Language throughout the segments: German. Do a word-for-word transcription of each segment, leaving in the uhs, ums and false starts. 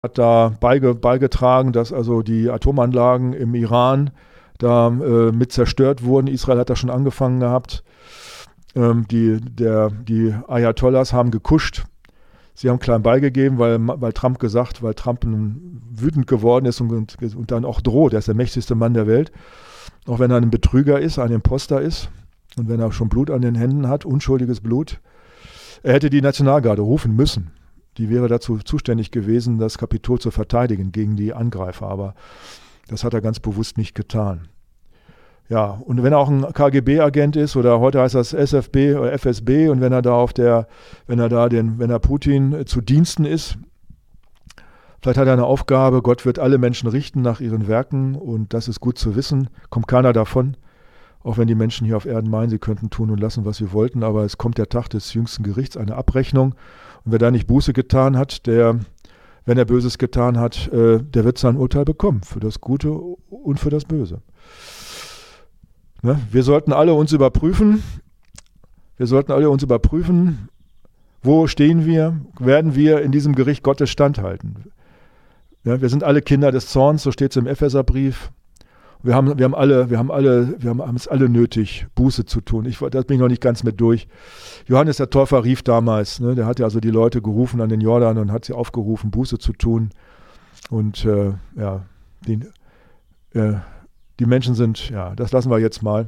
hat da beige, beigetragen, dass also die Atomanlagen im Iran da äh, mit zerstört wurden. Israel hat da schon angefangen gehabt. Ähm, die, der, die Ayatollahs haben gekuscht. Sie haben klein beigegeben, weil, weil Trump gesagt, weil Trump wütend geworden ist und, und, und dann auch droht. Er ist der mächtigste Mann der Welt. Auch wenn er ein Betrüger ist, ein Imposter ist und wenn er schon Blut an den Händen hat, unschuldiges Blut. Er hätte die Nationalgarde rufen müssen. Die wäre dazu zuständig gewesen, das Kapitol zu verteidigen gegen die Angreifer. Aber das hat er ganz bewusst nicht getan. Ja, und wenn er auch ein K G B-Agent ist oder heute heißt das S F B oder F S B und wenn er da auf der, wenn er da den, wenn er Putin zu Diensten ist, vielleicht hat er eine Aufgabe, Gott wird alle Menschen richten nach ihren Werken und das ist gut zu wissen, kommt keiner davon, auch wenn die Menschen hier auf Erden meinen, sie könnten tun und lassen, was sie wollten, aber es kommt der Tag des jüngsten Gerichts, eine Abrechnung und wer da nicht Buße getan hat, der, wenn er Böses getan hat, äh, der wird sein Urteil bekommen, für das Gute und für das Böse. Ne? Wir sollten alle uns überprüfen, wir sollten alle uns überprüfen, wo stehen wir, werden wir in diesem Gericht Gottes standhalten. Ja, wir sind alle Kinder des Zorns, so steht es im Epheserbrief. Wir haben, wir haben alle, wir haben alle, wir haben, haben es alle nötig, Buße zu tun. Ich, da bin ich noch nicht ganz mit durch. Johannes der Täufer rief damals, ne, der hat ja also die Leute gerufen an den Jordan und hat sie aufgerufen, Buße zu tun. Und äh, ja, die, äh, die Menschen sind, ja, das lassen wir jetzt mal.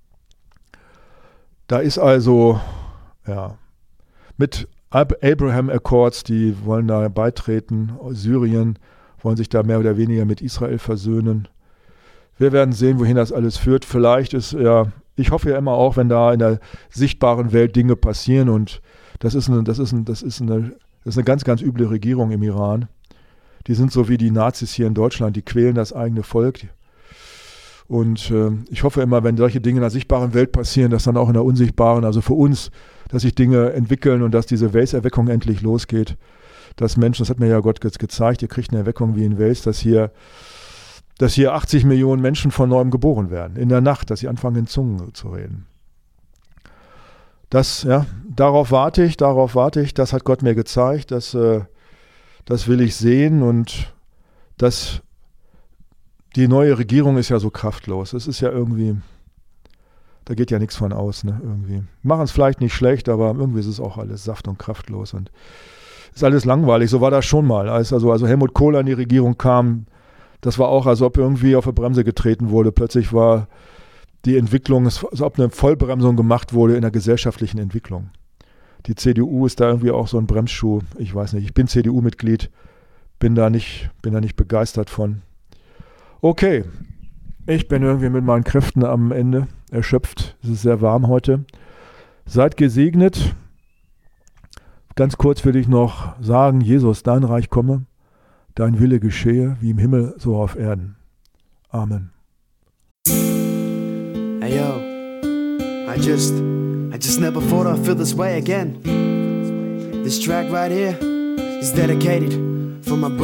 Da ist also, ja, mit Abraham Accords, die wollen da beitreten, Syrien, wollen sich da mehr oder weniger mit Israel versöhnen. Wir werden sehen, wohin das alles führt. Vielleicht ist, ja, ich hoffe ja immer auch, wenn da in der sichtbaren Welt Dinge passieren und das ist eine, das ist ein, das ist eine, das ist eine ganz, ganz üble Regierung im Iran. Die sind so wie die Nazis hier in Deutschland, die quälen das eigene Volk. Und äh, ich hoffe immer, wenn solche Dinge in der sichtbaren Welt passieren, dass dann auch in der unsichtbaren, also für uns, dass sich Dinge entwickeln und dass diese Wales-Erweckung endlich losgeht. Dass Menschen, das hat mir ja Gott jetzt gezeigt, ihr kriegt eine Erweckung wie in Wales, dass hier, dass hier achtzig Millionen Menschen von neuem geboren werden, in der Nacht, dass sie anfangen in Zungen zu reden. Das, ja, darauf warte ich, darauf warte ich, das hat Gott mir gezeigt, das, äh, das will ich sehen und das, die neue Regierung ist ja so kraftlos. Es ist ja irgendwie, da geht ja nichts von aus, ne, irgendwie. Machen es vielleicht nicht schlecht, aber irgendwie ist es auch alles saft- und kraftlos und ist alles langweilig. So war das schon mal. Als also, also Helmut Kohl an die Regierung kam, das war auch, als ob irgendwie auf die Bremse getreten wurde. Plötzlich war die Entwicklung, als ob eine Vollbremsung gemacht wurde in der gesellschaftlichen Entwicklung. Die C D U ist da irgendwie auch so ein Bremsschuh. Ich weiß nicht, ich bin C D U-Mitglied, bin da nicht, bin da nicht begeistert von. Okay, ich bin irgendwie mit meinen Kräften am Ende erschöpft. Es ist sehr warm heute. Seid gesegnet. Ganz kurz will ich noch sagen, Jesus, dein Reich komme, dein Wille geschehe, wie im Himmel, so auf Erden. Amen. Hey yo, I just, I just never thought I'd feel this way again. This track right here is dedicated for my